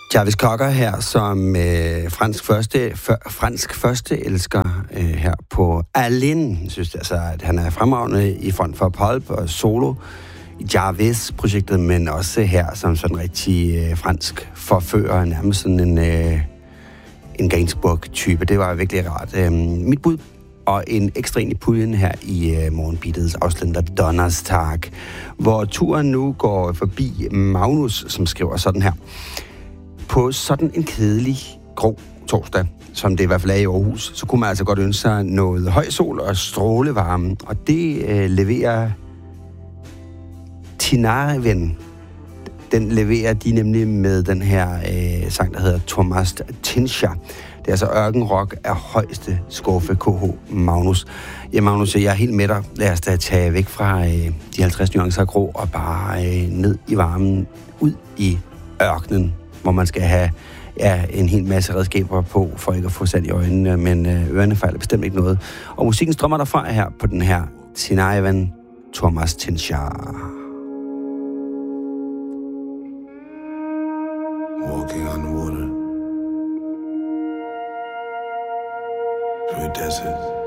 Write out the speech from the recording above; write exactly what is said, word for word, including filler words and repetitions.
Jarvis Cocker her som øh, fransk første for, fransk første elsker øh, her på Alain. Jeg synes altså, at han er fremragende i front for Pulp og solo i Jarvis-projektet, men også her som sådan en rigtig øh, fransk forfører, nærmest sådan en, øh, en Gainsbourg-type. Det var virkelig rart. Øh, mit bud og en ekstra ind i puljen her i øh, morgenbeatets afslender Donnerstag, hvor turen nu går forbi Magnus, som skriver sådan her. På sådan en kedelig, grå torsdag, som det i hvert fald er i Aarhus, så kunne man altså godt ønske sig noget høj sol og strålevarme. Og det øh, leverer Tinariven. Den leverer de nemlig med den her øh, sang, der hedder Thomas Tinscha. Det er altså ørkenrock af højeste skuffe, K H Magnus. Ja, Magnus, jeg er helt med dig. Lad os da tage væk fra øh, de halvtreds nuancer grå og bare øh, ned i varmen, ud i ørkenen, hvor man skal have ja, en hel masse redskaber på, for ikke at få sand i øjnene, men øh, ørerne fejler bestemt ikke noget. Og musikken strømmer derfra her på den her Tinariven Thomas Tinscha. Walking on water through a desert.